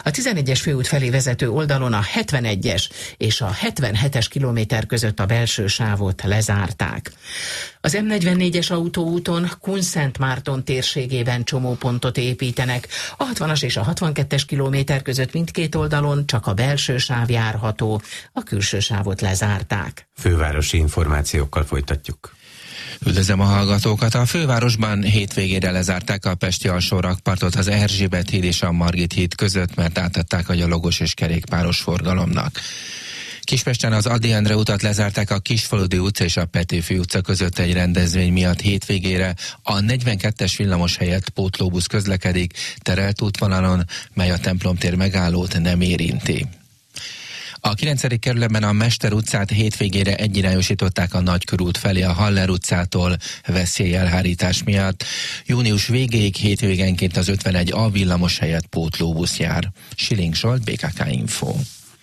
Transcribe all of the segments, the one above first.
A 11-es főút felé vezető oldalon a 71-es és a 77-es kilométer között a belső sávot lezárták. Az M44-es autóúton Kunszentmárton térségében csomópontot építenek. A 60-as és a 62-es kilométer között mindkét oldalon csak a belső sáv járható, a külső sávot lezárták. Fővárosi információkkal folytatjuk. Üdvözlöm a hallgatókat! A fővárosban hétvégére lezárták a pesti alsórakpartot az Erzsébet híd és a Margit híd között, mert átadták a gyalogos és kerékpáros forgalomnak. Kispesten az Ady Endre utat lezárták a Kisfaludy utca és a Petőfi utca között egy rendezvény miatt hétvégére. A 42-es villamos helyett pótlóbusz közlekedik terelt útvonalon, mely a templomtér megállót nem érinti. A 9. kerületben a Mester utcát hétvégére egyirányosították a Nagykörút felé a Haller utcától veszélyelhárítás miatt. Június végéig hétvégenként az 51A villamos helyett pótlóbusz jár. Siling Zsolt, BKK Info.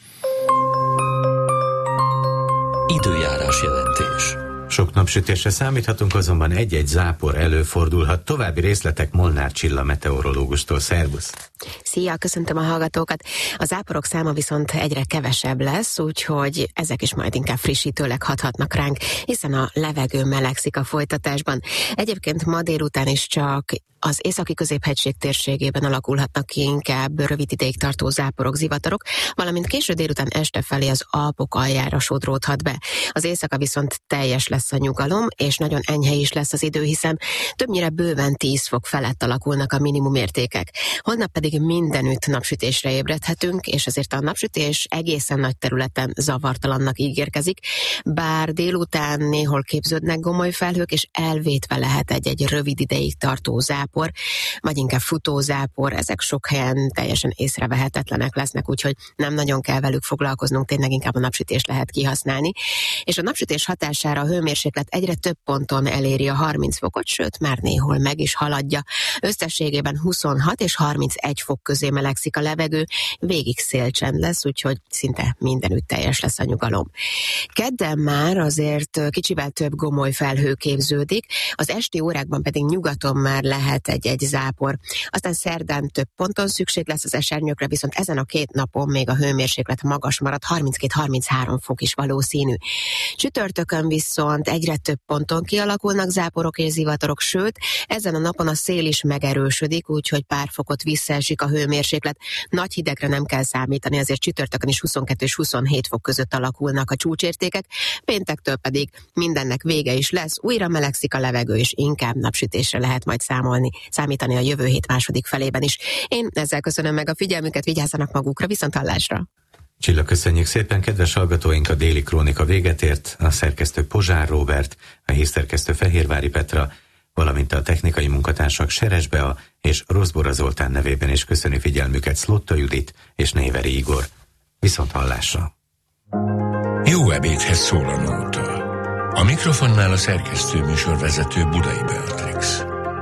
Időjárás jelentés. Sok napsütésre számíthatunk, azonban egy-egy zápor előfordulhat. További részletek Molnár Csilla meteorológustól. Szervusz! Szia, köszöntöm a hallgatókat! A záporok száma viszont egyre kevesebb lesz, úgyhogy ezek is majd inkább frissítőleg hathatnak ránk, hiszen a levegő melegszik a folytatásban. Egyébként ma délután is csak az északi középhegység térségében alakulhatnak ki inkább rövid ideig tartó záporok, zivatarok, valamint késő délután este felé az Alpok aljára sodródhat be. Az éjszaka viszont teljes lesz a nyugalom, és nagyon enyhe is lesz az idő, hiszen többnyire bőven 10 fok felett alakulnak a minimumértékek. Holnap pedig mindenütt napsütésre ébredhetünk, és ezért a napsütés egészen nagy területen zavartalannak ígérkezik, bár délután néhol képződnek gomoly felhők, és elvétve lehet egy rövid ideig tartó zápor, vagy inkább futózápor, ezek sok helyen teljesen észrevehetetlenek lesznek, úgyhogy nem nagyon kell velük foglalkoznunk, tényleg inkább a napsütést lehet kihasználni. És a napsütés hatására a hőmérséklet egyre több ponton eléri a 30 fokot, sőt már néhol meg is haladja. Összességében 26 és 31 fok közé melegszik a levegő, végig szélcsend lesz, úgyhogy szinte mindenütt teljes lesz a nyugalom. Kedden már azért kicsivel több gomoly felhő képződik, az esti órákban pedig nyugaton már lehet egy zápor. Aztán szerdán több ponton szükség lesz az esernyőkre, viszont ezen a 2 napon még a hőmérséklet magas marad, 32-33 fok is valószínű. Csütörtökön viszont egyre több ponton kialakulnak záporok és zivatarok, sőt, ezen a napon a szél is megerősödik, úgyhogy pár fokot visszaesik a hőmérséklet. Nagy hidegre nem kell számítani, azért csütörtökön is 22 és 27 fok között alakulnak a csúcsértékek, péntektől pedig mindennek vége is lesz, újra melegszik a levegő, és inkább napsütésre lehet majd számítani a jövő hét második felében is. Én ezzel köszönöm meg a figyelmüket, vigyázzanak magukra, viszonthallásra! Csilla, köszönjük szépen, kedves hallgatóink, a Déli Krónika véget ért, a szerkesztő Pozsár Róbert, a hírszerkesztő Fehérvári Petra, valamint a technikai munkatársak Seres Bea és Roszbora Zoltán nevében is köszöni figyelmüket Szlotta Judit és Néveri Igor. Viszonthallásra! Jó ebédhez szól a nóta. A mikrofonnál a szerkesztő műsorvezető Budai Beatrix.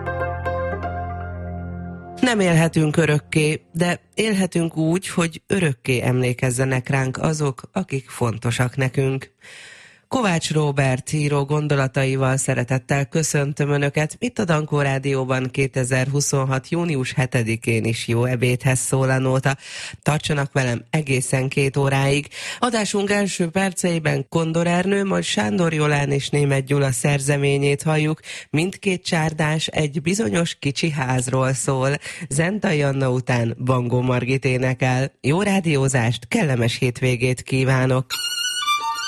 Nem élhetünk örökké, de élhetünk úgy, hogy örökké emlékezzenek ránk azok, akik fontosak nekünk. Kovács Róbert író gondolataival szeretettel köszöntöm Önöket. Itt a Dankó Rádióban 2026. június 7-én is jó ebédhez szól a nóta. Tartsanak velem egészen 2 óráig. Adásunk első perceiben Kondor Ernő, majd Sándor Jolán és Németh Gyula szerzeményét halljuk. Mindkét csárdás egy bizonyos kicsi házról szól. Zentai Anna után Bangó Margit énekel. Jó rádiózást, kellemes hétvégét kívánok!